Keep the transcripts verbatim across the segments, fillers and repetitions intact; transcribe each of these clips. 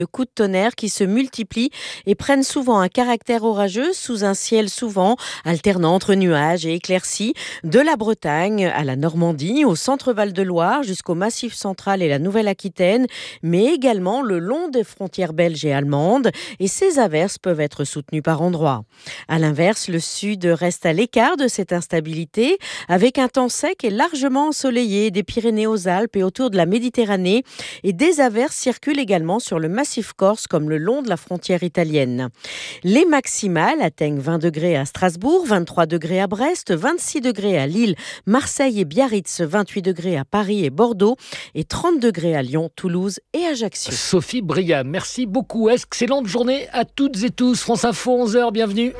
de coups de tonnerre qui se multiplient et prennent souvent un caractère orageux sous un ciel souvent alternant entre nuages et éclaircies, de la Bretagne à la Normandie, au centre Val-de-Loire jusqu'au Massif central et la Nouvelle-Aquitaine, mais également le long des frontières belges et allemandes, et ces averses peuvent être soutenues par endroits. À l'inverse, le sud reste à l'écart de cette instabilité, avec un temps sec et largement ensoleillé des Pyrénées aux Alpes et autour de la Méditerranée, et des averses circulent également sur le massif corse comme le long de la frontière italienne. Les maximales atteignent vingt degrés à Strasbourg, vingt-trois degrés à Brest, vingt-six degrés à Lille, Marseille et Biarritz, vingt-huit degrés à Paris et Bordeaux et trente degrés à Lyon, Toulouse et Ajaccio. Sophie Briat, merci beaucoup. Excellente journée à toutes et tous. France Info, onze heures, bienvenue.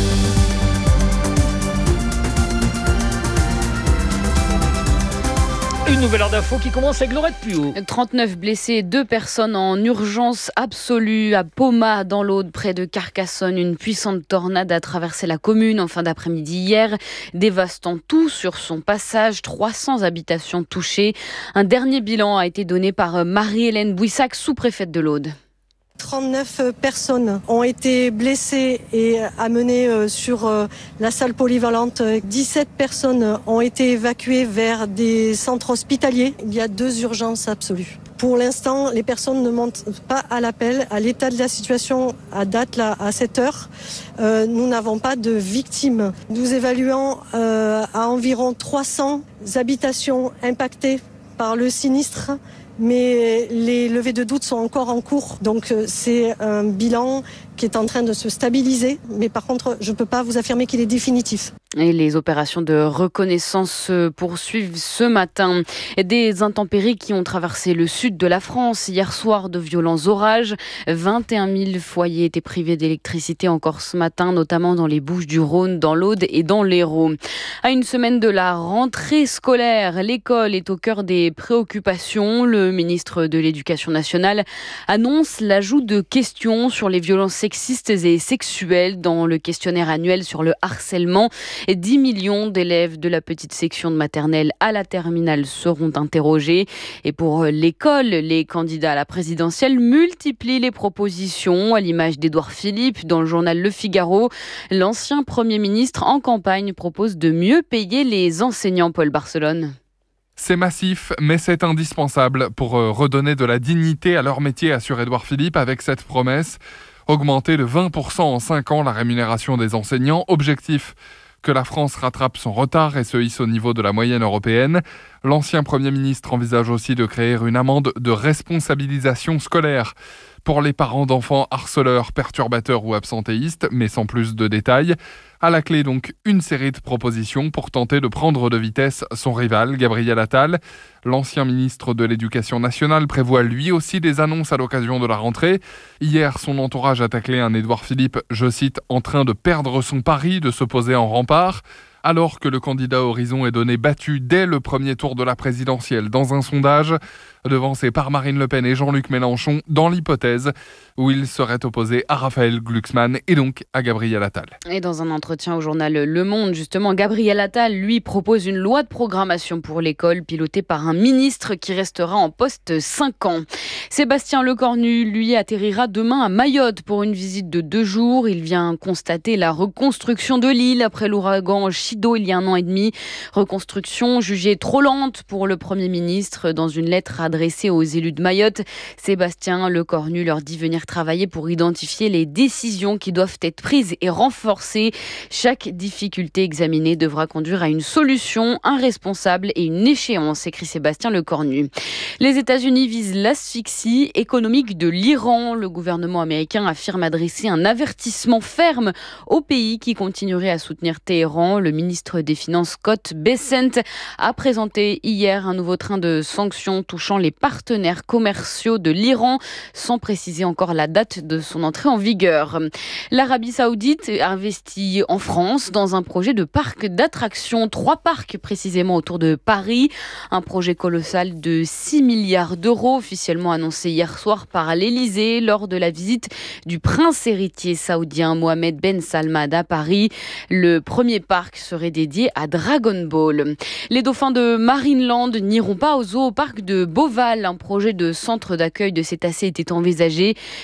Une nouvelle heure d'info qui commence avec Laurette Puot. trente-neuf blessés, deux personnes en urgence absolue à Poma dans l'Aude, près de Carcassonne. Une puissante tornade a traversé la commune en fin d'après-midi hier, dévastant tout sur son passage. trois cents habitations touchées. Un dernier bilan a été donné par Marie-Hélène Bouissac, sous-préfète de l'Aude. trente-neuf personnes ont été blessées et amenées sur la salle polyvalente. dix-sept personnes ont été évacuées vers des centres hospitaliers. Il y a deux urgences absolues. Pour l'instant, les personnes ne montent pas à l'appel. À l'état de la situation à date, là, à cette heure, euh, nous n'avons pas de victimes. Nous évaluons euh, à environ trois cents habitations impactées par le sinistre, mais les levées de doute sont encore en cours. Donc c'est un bilan qui est en train de se stabiliser, mais par contre, je ne peux pas vous affirmer qu'il est définitif. Et les opérations de reconnaissance se poursuivent ce matin. Des intempéries qui ont traversé le sud de la France. Hier soir, de violents orages. vingt et un mille foyers étaient privés d'électricité encore ce matin, notamment dans les Bouches-du-Rhône, dans l'Aude et dans l'Hérault. À une semaine de la rentrée scolaire, l'école est au cœur des préoccupations. Le ministre de l'Éducation nationale annonce l'ajout de questions sur les violences sexistes et sexuelles dans le questionnaire annuel sur le harcèlement. dix millions d'élèves de la petite section de maternelle à la terminale seront interrogés. Et pour l'école, les candidats à la présidentielle multiplient les propositions, à l'image d'Édouard Philippe dans le journal Le Figaro. L'ancien Premier ministre en campagne propose de mieux payer les enseignants. Paul Barcelone. C'est massif, mais c'est indispensable pour redonner de la dignité à leur métier, assure Édouard Philippe avec cette promesse. Augmenter de vingt pour cent en cinq ans la rémunération des enseignants. Objectif, que la France rattrape son retard et se hisse au niveau de la moyenne européenne. L'ancien Premier ministre envisage aussi de créer une amende de responsabilisation scolaire pour les parents d'enfants harceleurs, perturbateurs ou absentéistes, mais sans plus de détails. À la clé donc, une série de propositions pour tenter de prendre de vitesse son rival, Gabriel Attal. L'ancien ministre de l'Éducation nationale prévoit lui aussi des annonces à l'occasion de la rentrée. Hier, son entourage a taclé un Édouard Philippe, je cite, en train de perdre son pari, de se poser en rempart. Alors que le candidat Horizon est donné battu dès le premier tour de la présidentielle dans un sondage, devancé par Marine Le Pen et Jean-Luc Mélenchon, dans l'hypothèse où il serait opposé à Raphaël Glucksmann et donc à Gabriel Attal. Et dans un entretien au journal Le Monde, justement, Gabriel Attal, lui, propose une loi de programmation pour l'école pilotée par un ministre qui restera en poste cinq ans. Sébastien Lecornu, lui, atterrira demain à Mayotte pour une visite de deux jours. Il vient constater la reconstruction de l'île après l'ouragan Chido il y a un an et demi. Reconstruction jugée trop lente pour le Premier ministre. Dans une lettre adressée aux élus de Mayotte, Sébastien Lecornu leur dit venir travailler pour identifier les décisions qui doivent être prises et renforcées. Chaque difficulté examinée devra conduire à une solution, un responsable et une échéance, écrit Sébastien Lecornu. Les États-Unis visent l'asphyxie économique de l'Iran. Le gouvernement américain affirme adresser un avertissement ferme au pays qui continuerait à soutenir Téhéran. Le ministre des Finances Scott Bessent a présenté hier un nouveau train de sanctions touchant les partenaires commerciaux de l'Iran, sans préciser encore la date de son entrée en vigueur. L'Arabie Saoudite investit en France dans un projet de parc d'attractions, trois parcs précisément autour de Paris. Un projet colossal de six milliards d'euros, officiellement annoncé hier soir par l'Élysée lors de la visite du prince héritier saoudien Mohamed Ben Salman à Paris. Le premier parc serait dédié à Dragon Ball. Les dauphins de Marineland n'iront pas au zoo au parc de Beauval. Un projet de centre d'accueil de cétacés était envisagé,